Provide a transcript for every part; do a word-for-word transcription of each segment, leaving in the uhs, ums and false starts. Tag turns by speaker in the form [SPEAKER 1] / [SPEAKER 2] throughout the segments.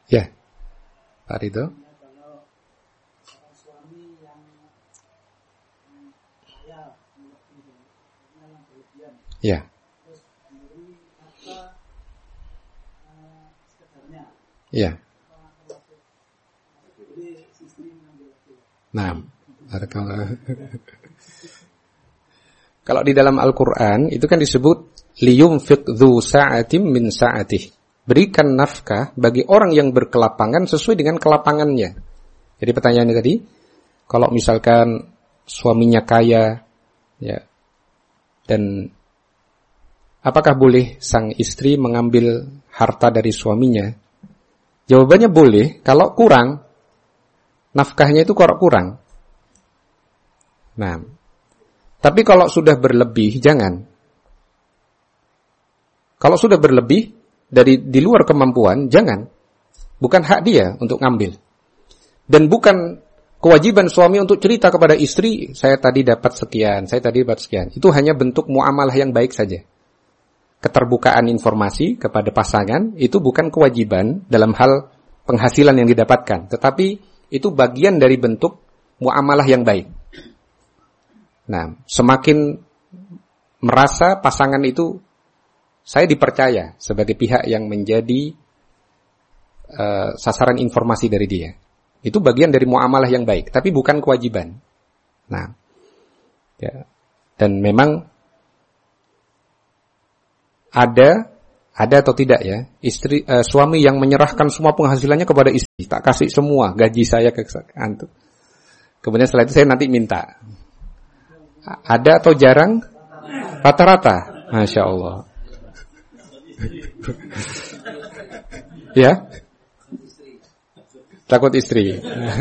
[SPEAKER 1] Ya, Pak Ridho. Ya. Ya. Nah, kalau di dalam Al-Quran itu kan disebut liyunfiq dzu sa'atin min sa'atih. Berikan nafkah bagi orang yang berkelapangan sesuai dengan kelapangannya. Jadi pertanyaannya tadi, kalau misalkan suaminya kaya, ya, dan apakah boleh sang istri mengambil harta dari suaminya? Jawabannya boleh kalau kurang. Nafkahnya itu kalau kurang. Nah, tapi kalau sudah berlebih, jangan. Kalau sudah berlebih dari di luar kemampuan, jangan. Bukan hak dia untuk ngambil. Dan bukan kewajiban suami untuk cerita kepada istri, saya tadi dapat sekian, saya tadi dapat sekian. Itu hanya bentuk muamalah yang baik saja. Keterbukaan informasi kepada pasangan itu bukan kewajiban dalam hal penghasilan yang didapatkan, tetapi itu bagian dari bentuk muamalah yang baik. Nah, semakin merasa pasangan itu saya dipercaya sebagai pihak yang menjadi uh, sasaran informasi dari dia. Itu bagian dari muamalah yang baik, tapi bukan kewajiban. Nah, ya, dan memang ada ada atau tidak ya istri uh, suami yang menyerahkan semua penghasilannya kepada istri, tak kasih semua gaji saya ke antum. Kemudian setelah itu saya nanti minta. Ada atau jarang? Rata-rata, masya Allah. Ya, takut istri.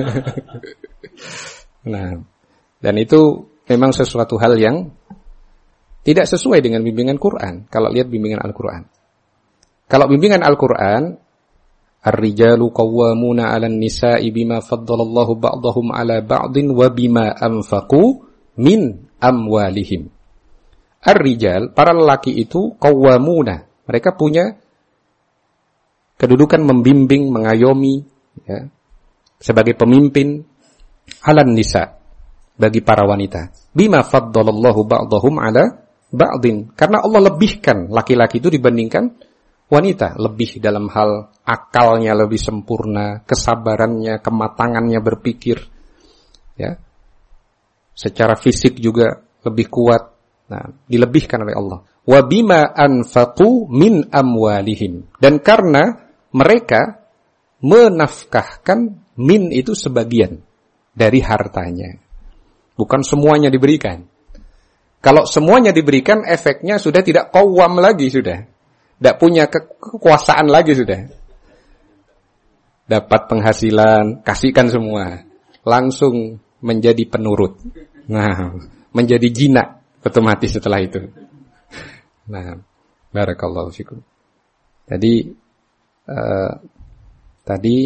[SPEAKER 1] Nah, dan itu memang sesuatu hal yang tidak sesuai dengan bimbingan Quran. Kalau lihat bimbingan Al-Quran, kalau bimbingan Al-Quran, ar-rijalu qawwamuna 'alan nisa'i bima faddalallahu ba'dahum 'ala ba'din wa bima anfaqu min amwalihim. Ar-rijal, para lelaki itu qawwamuna, mereka punya kedudukan membimbing, mengayomi, ya, sebagai pemimpin 'alan nisa, bagi para wanita. Bima faddalallahu ba'dahum 'ala ba'din, karena Allah lebihkan laki-laki itu dibandingkan wanita, lebih dalam hal akalnya lebih sempurna, kesabarannya, kematangannya berpikir, ya, secara fisik juga lebih kuat. Nah, dilebihkan oleh Allah. Wa bima anfaqu min amwalihim, dan karena mereka menafkahkan, min itu sebagian dari hartanya, bukan semuanya diberikan. Kalau semuanya diberikan, efeknya sudah tidak qawwam lagi, sudah tidak punya ke- kekuasaan lagi, sudah dapat penghasilan, kasihkan semua, langsung menjadi penurut. Nah, menjadi jinak otomatis setelah itu. Nah, barakallahu fikum. Jadi uh, tadi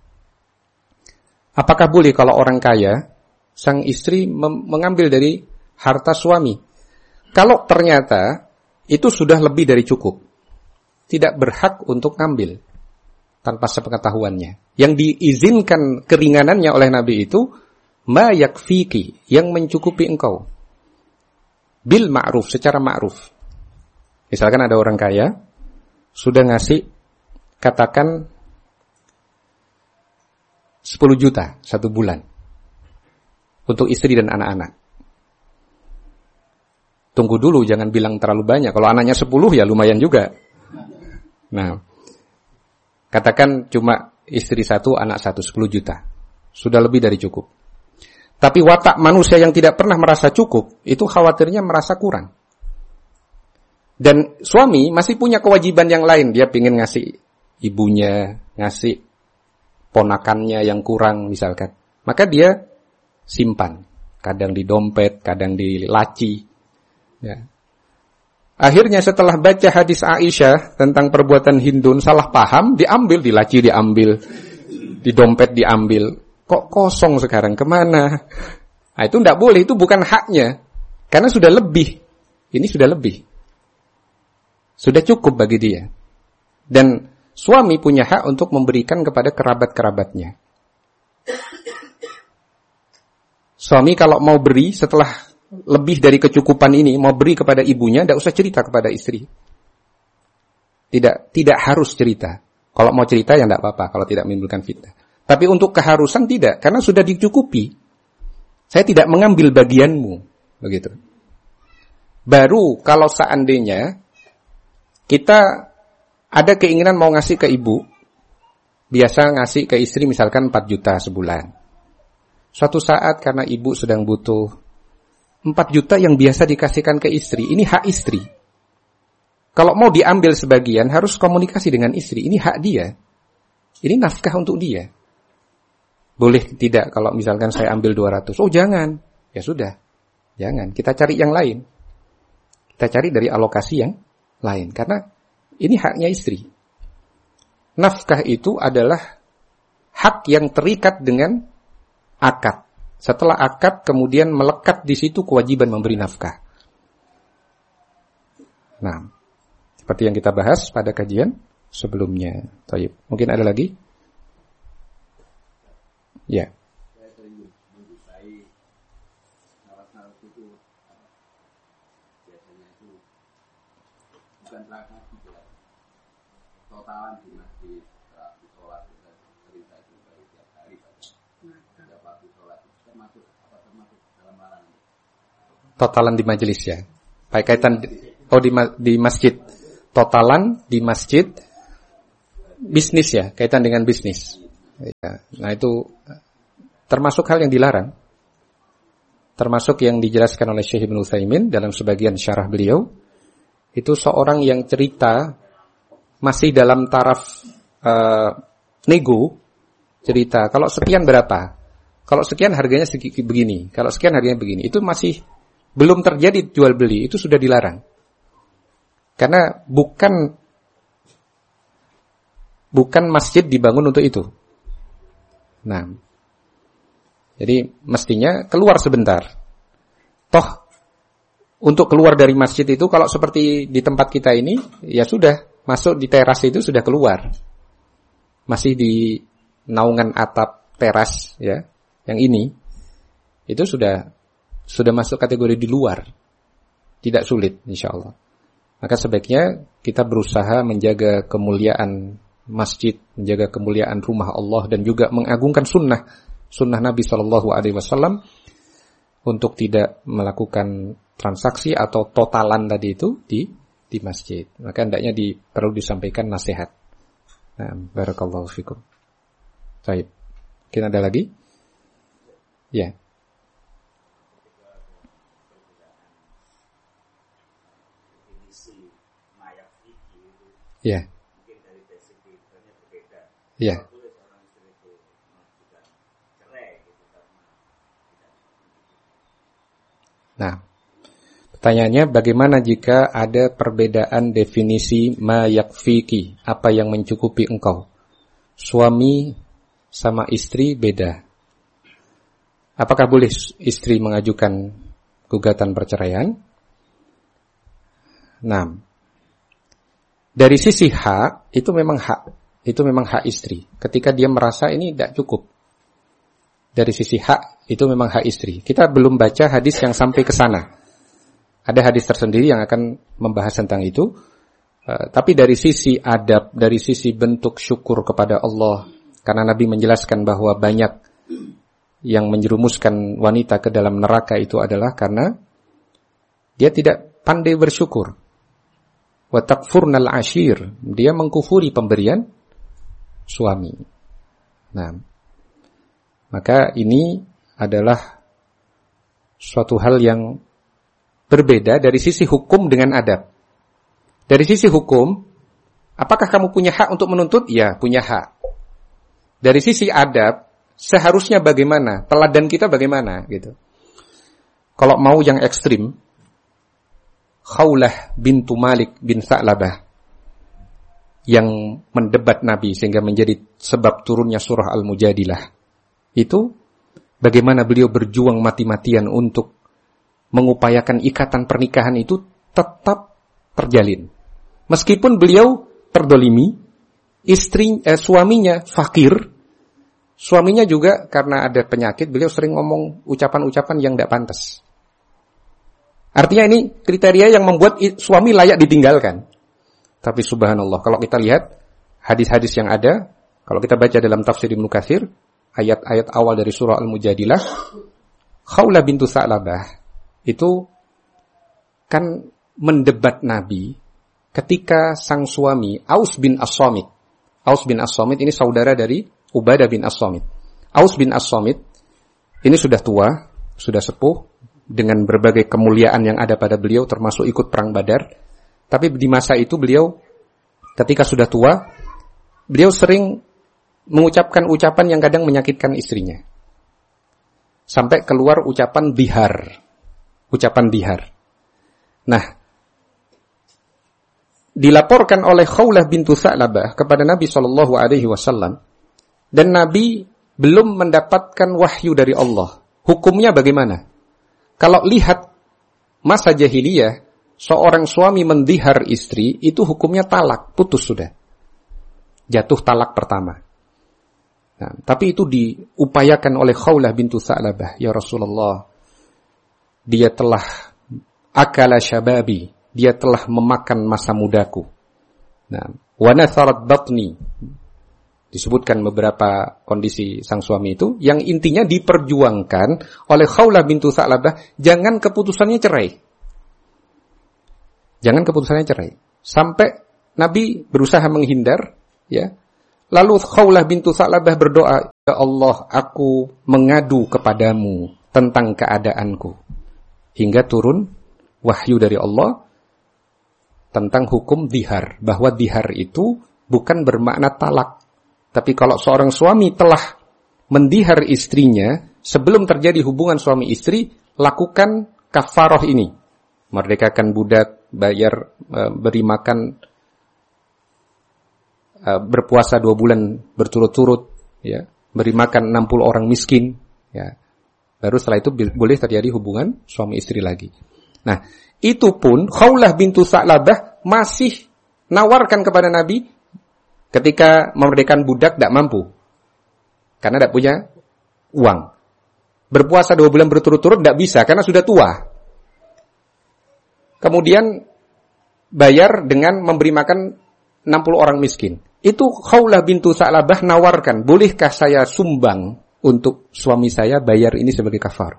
[SPEAKER 1] apakah boleh kalau orang kaya sang istri mem- mengambil dari harta suami? Kalau ternyata itu sudah lebih dari cukup, tidak berhak untuk ngambil tanpa sepengetahuannya. Yang diizinkan keringanannya oleh Nabi itu ma yakfiki, yang mencukupi engkau, bil ma'ruf, secara ma'ruf. Misalkan ada orang kaya sudah ngasih katakan sepuluh juta satu bulan untuk istri dan anak-anak. Tunggu dulu, jangan bilang terlalu banyak. Kalau anaknya sepuluh ya lumayan juga. Nah, katakan cuma istri satu, anak satu, sepuluh juta. Sudah lebih dari cukup. Tapi watak manusia yang tidak pernah merasa cukup, itu khawatirnya merasa kurang. Dan suami masih punya kewajiban yang lain. Dia ingin ngasih ibunya, ngasih ponakannya yang kurang misalkan. Maka dia simpan. Kadang di dompet, kadang di laci. Ya. Akhirnya setelah baca hadis Aisyah tentang perbuatan Hindun, salah paham, diambil, di laci diambil, di dompet diambil. Kok kosong sekarang, kemana? Nah, itu tidak boleh, itu bukan haknya. Karena sudah lebih. Ini sudah lebih. Sudah cukup bagi dia. Dan Suami punya hak untuk memberikan kepada kerabat-kerabatnya. Suami kalau mau beri setelah lebih dari kecukupan ini, mau beri kepada ibunya, tidak usah cerita kepada istri. Tidak, tidak harus cerita. Kalau mau cerita ya tidak apa-apa, kalau tidak menimbulkan fitnah. Tapi untuk keharusan tidak, karena sudah dicukupi. Saya tidak mengambil bagianmu, begitu. Baru kalau seandainya kita ada keinginan mau ngasih ke ibu, biasa ngasih ke istri misalkan empat juta sebulan. Suatu saat karena ibu sedang butuh empat juta yang biasa dikasihkan ke istri, ini hak istri. Kalau mau diambil sebagian harus komunikasi dengan istri, ini hak dia. Ini nafkah untuk dia. Boleh tidak kalau misalkan saya ambil dua ratus? Oh jangan, ya sudah, jangan. Kita cari yang lain. Kita cari dari alokasi yang lain, karena ini haknya istri. Nafkah itu adalah hak yang terikat dengan akad. Setelah akad kemudian melekat di situ kewajiban memberi nafkah. Nah, seperti yang kita bahas pada kajian sebelumnya. Taib. Mungkin ada lagi? Ya.
[SPEAKER 2] Totalan di masjid, di sholat, cerita itu dari tiap hari saja. Tiap waktu sholat itu termasuk apa termasuk dalam larangan?
[SPEAKER 1] Totalan di majelis ya. Baik kaitan oh di di masjid. Totalan di masjid, bisnis ya, kaitan dengan bisnis. Ya. Nah itu termasuk hal yang dilarang. Termasuk yang dijelaskan oleh Syekh Ibnu Utsaimin dalam sebagian syarah beliau. Itu seorang yang cerita masih dalam taraf uh, nego, cerita kalau sekian berapa, kalau sekian harganya segi, begini, kalau sekian harganya begini, itu masih belum terjadi jual beli, itu sudah dilarang, karena bukan bukan masjid dibangun untuk itu. Nah, jadi mestinya keluar sebentar. Toh untuk keluar dari masjid itu kalau seperti di tempat kita ini, ya sudah. Masuk di teras itu sudah keluar. Masih di naungan atap teras ya, yang ini itu sudah sudah masuk kategori di luar. Tidak sulit insyaallah. Maka sebaiknya kita berusaha menjaga kemuliaan masjid, menjaga kemuliaan rumah Allah dan juga mengagungkan sunnah sunnah Nabi sallallahu alaihi wasallam untuk tidak melakukan transaksi atau totalan tadi itu di di masjid. Maka hendaknya di, perlu disampaikan nasihat. Nah, barakallahu fikum. Baik. Mungkin ada lagi? Ya. Ya. Ya. Nah, pertanyaannya, bagaimana jika ada perbedaan definisi ma yakfiki, apa yang mencukupi engkau? Suami sama istri beda. Apakah boleh istri mengajukan gugatan perceraian? Nah, dari sisi hak, itu memang hak. Itu memang hak istri. Ketika dia merasa ini tidak cukup. Dari sisi hak, itu memang hak istri. Kita belum baca hadis yang sampai ke sana. Ada hadis tersendiri yang akan membahas tentang itu. Uh, tapi dari sisi adab, dari sisi bentuk syukur kepada Allah, karena Nabi menjelaskan bahwa banyak yang menjerumuskan wanita ke dalam neraka itu adalah karena dia tidak pandai bersyukur. Wa takfurnal ashir, dia mengkufuri pemberian suami. Nah, maka ini adalah suatu hal yang berbeda dari sisi hukum dengan adab. Dari sisi hukum, apakah kamu punya hak untuk menuntut? Ya, punya hak. Dari sisi adab, seharusnya bagaimana? Teladan kita bagaimana? Gitu. Kalau mau yang ekstrim, Khawlah bintu Malik bin Sa'labah yang mendebat Nabi sehingga menjadi sebab turunnya surah Al-Mujadilah. Itu bagaimana beliau berjuang mati-matian untuk mengupayakan ikatan pernikahan itu tetap terjalin. Meskipun beliau terdolimi, istri eh, suaminya fakir, suaminya juga karena ada penyakit, beliau sering ngomong ucapan-ucapan yang tidak pantas. Artinya ini kriteria yang membuat suami layak ditinggalkan. Tapi subhanallah, kalau kita lihat hadis-hadis yang ada, kalau kita baca dalam tafsir Ibnu Katsir, ayat-ayat awal dari surah Al-Mujadilah, Khawlah bintu Sa'labah itu kan mendebat Nabi ketika sang suami Aus bin As-Samit. Aus bin As-Samit ini saudara dari Ubadah bin As-Samit. Aus bin As-Samit ini sudah tua, sudah sepuh, dengan berbagai kemuliaan yang ada pada beliau, termasuk ikut perang Badar. Tapi di masa itu beliau, ketika sudah tua, beliau sering mengucapkan ucapan yang kadang menyakitkan istrinya. Sampai keluar ucapan dihar. Ucapan dihar. Nah, dilaporkan oleh Khawlah bintu Sa'labah kepada Nabi shallallahu alaihi wasallam, dan Nabi belum mendapatkan wahyu dari Allah. Hukumnya bagaimana? Kalau lihat masa jahiliyah, seorang suami mendihar istri, itu hukumnya talak, putus sudah. Jatuh talak pertama. Nah, tapi itu diupayakan oleh Khawlah bintu Sa'labah. Ya Rasulullah, dia telah akala syababi, dia telah memakan masa mudaku. Nah, wa natharat batni. Disebutkan beberapa kondisi sang suami itu, yang intinya diperjuangkan oleh Khawlah bintu Sa'labah, jangan keputusannya cerai. Jangan keputusannya cerai. Sampai Nabi berusaha menghindar, ya. Lalu Khawlah bintu Sa'labah berdoa, ya Allah, aku mengadu kepadamu tentang keadaanku. Hingga turun wahyu dari Allah tentang hukum dihar, bahwa dihar itu bukan bermakna talak. Tapi kalau seorang suami telah mendihar istrinya sebelum terjadi hubungan suami istri, lakukan kafaroh ini. Merdekakan budak, bayar, beri makan, berpuasa dua bulan berturut-turut, ya, beri makan enam puluh orang miskin, ya. Baru setelah itu boleh terjadi hubungan suami istri lagi. Nah, itu pun Khawlah bintu Sa'labah masih nawarkan kepada Nabi ketika memerdekakan budak tidak mampu, karena tidak punya uang. Berpuasa dua bulan berturut-turut tidak bisa, karena sudah tua. Kemudian bayar dengan memberi makan enam puluh orang miskin. Itu Khawlah bintu Sa'labah nawarkan, bolehkah saya sumbang untuk suami saya, bayar ini sebagai kafar.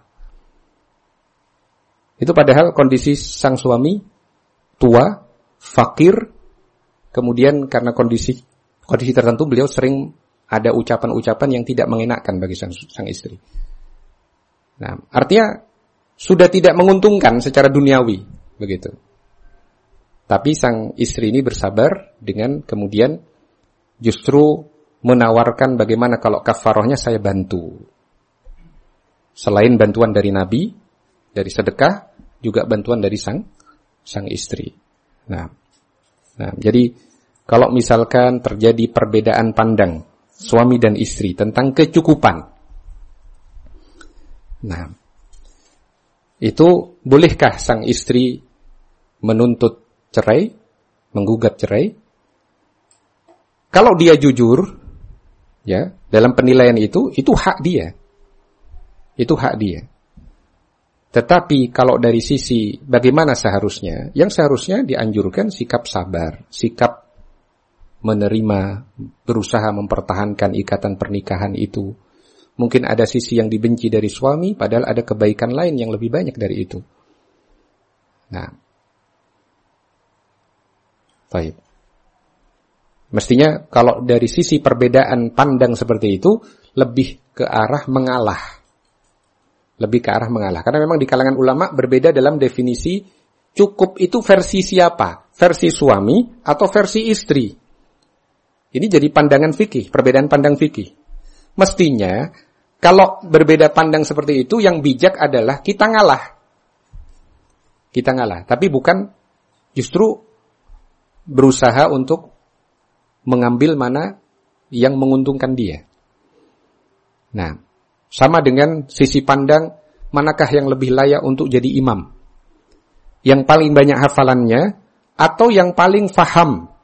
[SPEAKER 1] Itu padahal kondisi sang suami tua, fakir, kemudian karena kondisi kondisi tertentu beliau sering ada ucapan-ucapan yang tidak mengenakkan bagi sang, sang istri. Nah, artinya sudah tidak menguntungkan secara duniawi, begitu. Tapi sang istri ini bersabar dengan kemudian justru menawarkan bagaimana kalau kafarohnya saya bantu. Selain bantuan dari Nabi, dari sedekah, juga bantuan dari sang sang istri. Nah, nah jadi kalau misalkan terjadi perbedaan pandang suami dan istri tentang kecukupan, nah, itu bolehkah sang istri menuntut cerai, menggugat cerai? Kalau dia jujur, ya, dalam penilaian itu, itu hak dia. Itu hak dia. Tetapi kalau dari sisi bagaimana seharusnya, yang seharusnya dianjurkan sikap sabar, sikap menerima, berusaha mempertahankan ikatan pernikahan itu. Mungkin ada sisi yang dibenci dari suami, padahal ada kebaikan lain yang lebih banyak dari itu. Nah, baik. Mestinya kalau dari sisi perbedaan pandang seperti itu, lebih ke arah mengalah. Lebih ke arah mengalah. Karena memang di kalangan ulama berbeda dalam definisi cukup itu versi siapa? Versi suami atau versi istri? Ini jadi pandangan fikih, perbedaan pandang fikih. Mestinya, kalau berbeda pandang seperti itu, yang bijak adalah kita ngalah. Kita ngalah. Tapi bukan justru berusaha untuk mengambil mana yang menguntungkan dia. Nah, sama dengan sisi pandang, manakah yang lebih layak untuk jadi imam? Yang paling banyak hafalannya, atau yang paling faham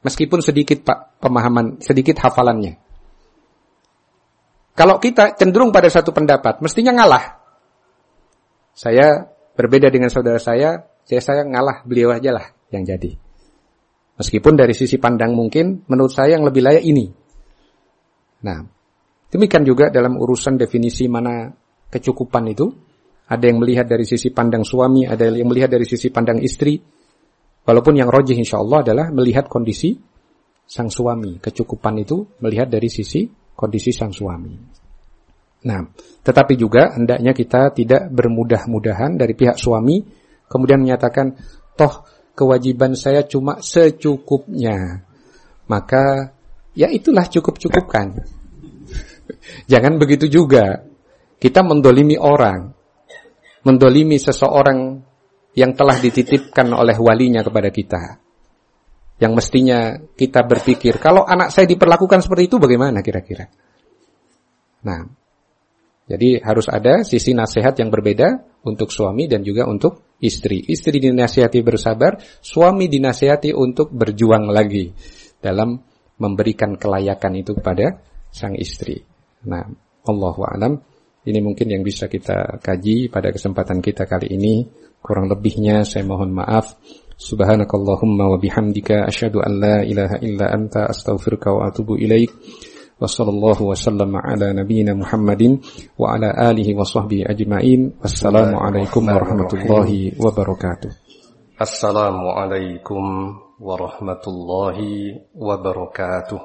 [SPEAKER 1] meskipun sedikit Pak pemahaman, sedikit hafalannya. Kalau kita cenderung pada satu pendapat, mestinya ngalah. Saya berbeda dengan saudara saya, saya, saya ngalah, beliau aja lah yang jadi. Meskipun dari sisi pandang mungkin, menurut saya yang lebih layak ini. Nah, demikian juga dalam urusan definisi mana kecukupan itu. Ada yang melihat dari sisi pandang suami, ada yang melihat dari sisi pandang istri. Walaupun yang rajih insyaallah adalah melihat kondisi sang suami. Kecukupan itu melihat dari sisi kondisi sang suami. Nah, tetapi juga hendaknya kita tidak bermudah-mudahan dari pihak suami, kemudian menyatakan, toh kewajiban saya cuma secukupnya. Maka, ya itulah cukup-cukupkan. Jangan begitu juga. Kita mendolimi orang. Mendolimi seseorang yang telah dititipkan oleh walinya kepada kita. Yang mestinya kita berpikir, kalau anak saya diperlakukan seperti itu bagaimana kira-kira? Nah, jadi harus ada sisi nasihat yang berbeda untuk suami dan juga untuk istri. Istri dinasihati bersabar, suami dinasihati untuk berjuang lagi dalam memberikan kelayakan itu kepada sang istri. Nah, Allahu a'lam. Ini mungkin yang bisa kita kaji pada kesempatan kita kali ini. Kurang lebihnya saya mohon maaf. Subhanakallahumma wa bihamdika asyhadu an la ilaha illa anta astaghfiruka wa atubu ilaik. Wa sallallahu wa sallama ala nabiyyina Muhammadin wa ala alihi wa sahbihi ajma'in. Wassalamualaikum warahmatullahi wabarakatuh.
[SPEAKER 3] Assalamualaikum warahmatullahi wabarakatuh.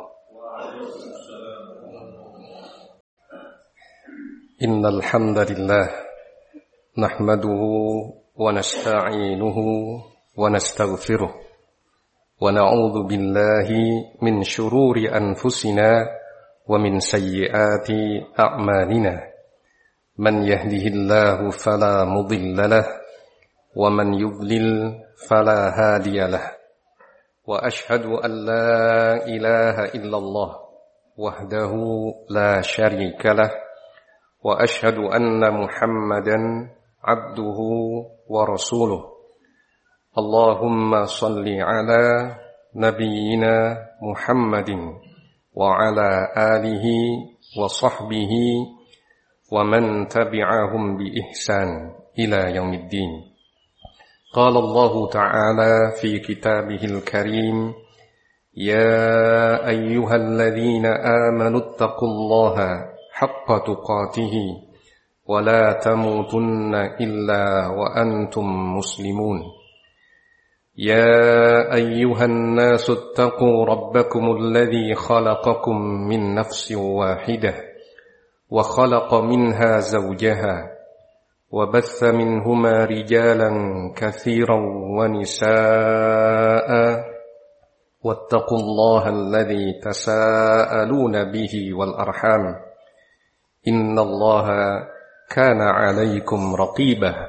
[SPEAKER 3] Innal hamdalillah nahmaduhu wa nasta'inuhu wa nastaghfiruh wa na'udzu billahi min shururi anfusina wa min sayyiati a'malina. Man yahdihillahu fala mudilla lahu wa man yudlil fala hadiya lahu. Wa ashhadu an la ilaha illallah wahdahu la syarika lahu wa ashhadu anna Muhammadan abduhu wa rasuluh. Allahumma salli ala nabiyyina Muhammadin wa ala alihi wa sahbihi wa man tabi'ahum bi ihsan ila yaumiddin. Qala Allah ta'ala fi kitabihil karim, ya ayyuhalladzina amanu taqullaha haqqa tuqatihi wa la tamutunna illa wa antum muslimun. Ya ayyuhan nasu attaqu rabbakum alladhi khalaqakum min nafsin wahidah wa khalaqa minha zawjaha wa batha minhuma rijalan katsiran wa nisaa'a wattaqullaha alladhi tasaaluna bihi wal arham. Inna Allaha kana 'alaikum raqibah.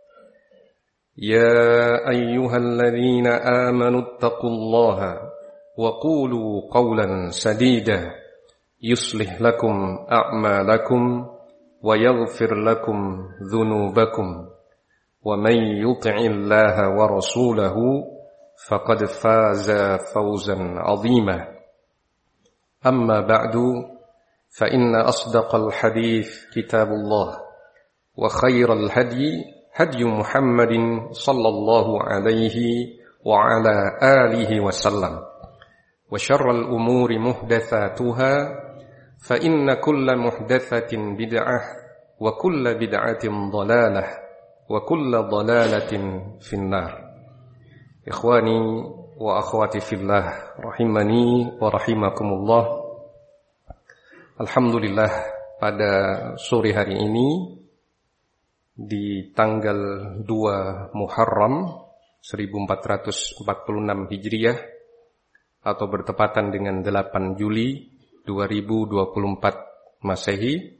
[SPEAKER 3] Ya ayyuhalladzina amanu taqullaha wa qulu qawlan sadida yuslih lakum a'malakum wa yaghfir lakum dhunubakum wa man yuti'illaha wa rasulahu faqad faza fawzan 'azima. Amma ba'du. فإن أصدق الحديث كتاب الله وخير الهدي هدي محمد صلى الله عليه وعلى آله وسلم وشر الأمور محدثاتها فإن كل محدثة بدعة وكل بدعة ضلالة وكل ضلالة في النار. إخواني وأخواتي في الله رحمني ورحمكم الله. Alhamdulillah, pada sore hari ini di tanggal dua Muharram seribu empat ratus empat puluh enam Hijriah atau bertepatan dengan delapan Juli dua ribu dua puluh empat Masehi,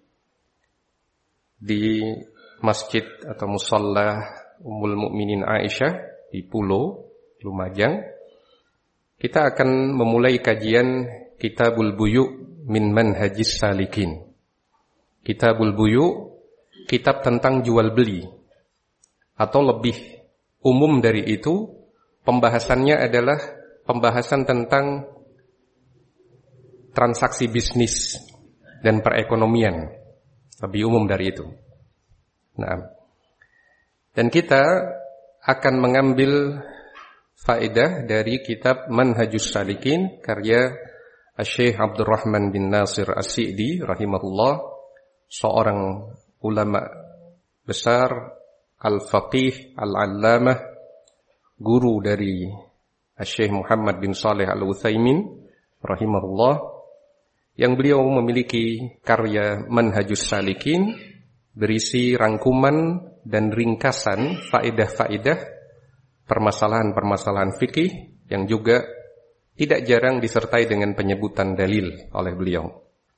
[SPEAKER 3] di Masjid atau Musalla Ummul Mukminin Aisyah di Pulo, Lumajang, kita akan memulai kajian Kitabul Buyu' min manhajis salikin. Kitabul Buyu', kitab tentang jual beli, atau lebih umum dari itu, pembahasannya adalah pembahasan tentang transaksi bisnis dan perekonomian, lebih umum dari itu. Nah, dan kita akan mengambil faedah dari kitab Manhajus Salikin karya Syekh Abdurrahman bin Nasir As-Sa'di rahimahullah, seorang ulama besar, al-faqih, al-allamah, guru dari Syekh Muhammad bin Saleh Al-Utsaimin rahimahullah, yang beliau memiliki karya Manhajus Salikin berisi rangkuman dan ringkasan faedah-faedah permasalahan-permasalahan fikih yang juga tidak jarang disertai dengan penyebutan dalil oleh beliau.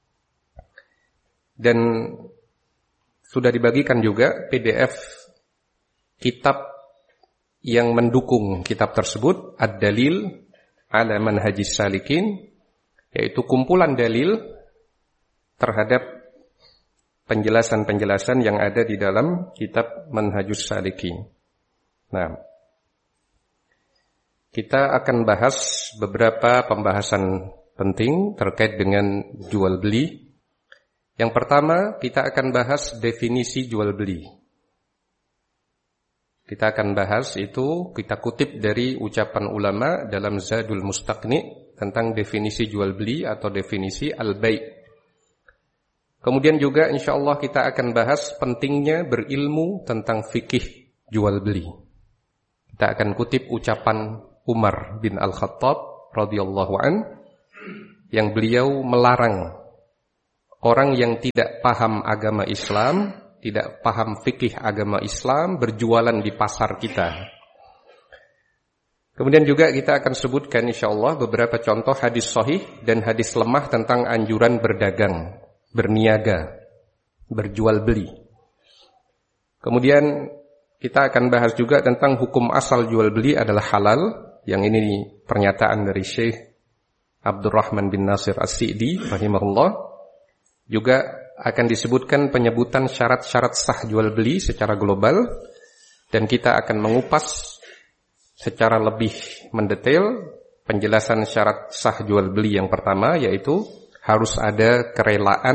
[SPEAKER 3] Dan sudah dibagikan juga P D F kitab yang mendukung kitab tersebut, Ad-Dalil ala Manhajis Salikin, yaitu kumpulan dalil terhadap penjelasan-penjelasan yang ada di dalam kitab Manhajus Salikin. Nah, kita akan bahas beberapa pembahasan penting terkait dengan jual beli. Yang pertama, kita akan bahas definisi jual beli. Kita akan bahas itu, kita kutip dari ucapan ulama dalam Zadul Mustaqni tentang definisi jual beli atau definisi al-bai'. Kemudian juga insyaallah kita akan bahas pentingnya berilmu tentang fikih jual beli. Kita akan kutip ucapan Umar bin Al-Khattab radhiyallahu an, yang beliau melarang orang yang tidak paham agama Islam, tidak paham fikih agama Islam berjualan di pasar kita. Kemudian juga kita akan sebutkan insyaallah beberapa contoh hadis sahih dan hadis lemah tentang anjuran berdagang, berniaga, berjual beli. Kemudian kita akan bahas juga tentang hukum asal jual beli adalah halal. Yang ini pernyataan dari Syekh Abdurrahman bin Nasir As-Sa'di rahimahullah. Juga akan disebutkan penyebutan syarat-syarat sah jual beli secara global, dan kita akan mengupas secara lebih mendetail penjelasan syarat sah jual beli yang pertama, yaitu harus ada kerelaan